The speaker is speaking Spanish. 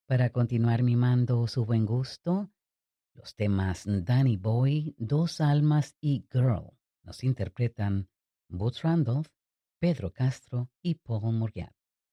Para continuar mimando su buen gusto, los temas Danny Boy, Dos Almas y Girl nos interpretan Boots Randolph, Pedro Castro y Paul Muriat.